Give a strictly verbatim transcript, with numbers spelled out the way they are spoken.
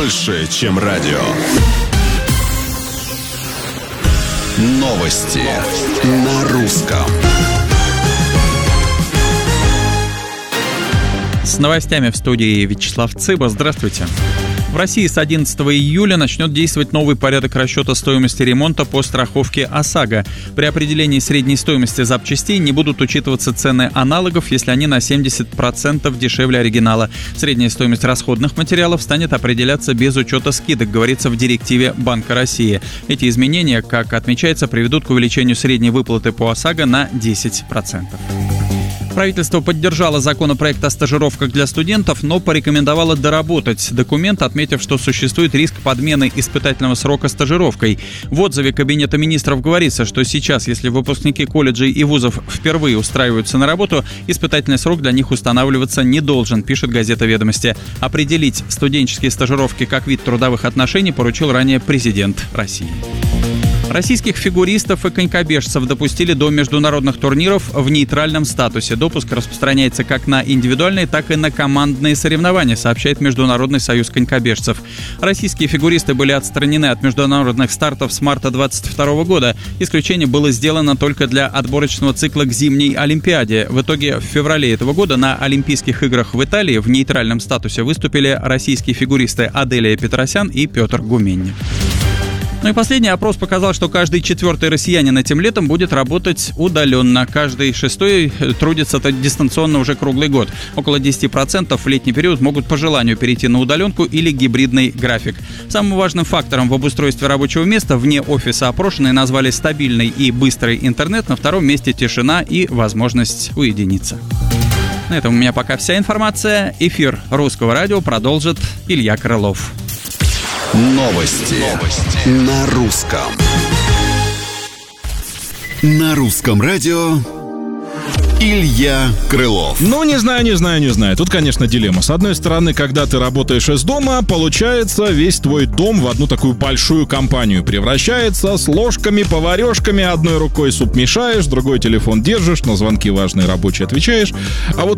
больше, чем радио. Новости на русском. С новостями в студии Вячеслав Цыба. Здравствуйте. В России с одиннадцатого июля начнет действовать новый порядок расчета стоимости ремонта по страховке ОСАГО. При определении средней стоимости запчастей не будут учитываться цены аналогов, если они на семьдесят процентов дешевле оригинала. Средняя стоимость расходных материалов станет определяться без учета скидок, говорится в директиве Банка России. Эти изменения, как отмечается, приведут к увеличению средней выплаты по ОСАГО на десять процентов. Правительство поддержало законопроект о стажировках для студентов, но порекомендовало доработать документ, отметив, что существует риск подмены испытательного срока стажировкой. В отзыве Кабинета министров говорится, что сейчас, если выпускники колледжей и вузов впервые устраиваются на работу, испытательный срок для них устанавливаться не должен, пишет газета «Ведомости». Определить студенческие стажировки как вид трудовых отношений поручил ранее президент России. Российских фигуристов и конькобежцев допустили до международных турниров в нейтральном статусе. Допуск распространяется как на индивидуальные, так и на командные соревнования, сообщает Международный союз конькобежцев. Российские фигуристы были отстранены от международных стартов с марта двадцать второго года. Исключение было сделано только для отборочного цикла к зимней Олимпиаде. В итоге в феврале этого года на Олимпийских играх в Италии в нейтральном статусе выступили российские фигуристы Аделия Петросян и Петр Гуменник. Ну и последний опрос показал, что каждый четвертый россиянин этим летом будет работать удаленно. Каждый шестой трудится дистанционно уже круглый год. Около десять процентов в летний период могут по желанию перейти на удаленку или гибридный график. Самым важным фактором в обустройстве рабочего места вне офиса опрошенные назвали стабильный и быстрый интернет. На втором месте тишина и возможность уединиться. На этом у меня пока вся информация. Эфир Русского радио продолжит Илья Крылов. Новости. Новости на русском. На русском радио Илья Крылов. Ну, не знаю, не знаю, не знаю. Тут, конечно, дилемма. С одной стороны, когда ты работаешь из дома, получается, весь твой дом в одну такую большую компанию превращается с ложками, поварешками. Одной рукой суп мешаешь, другой телефон держишь, на звонки важные рабочие отвечаешь. А вот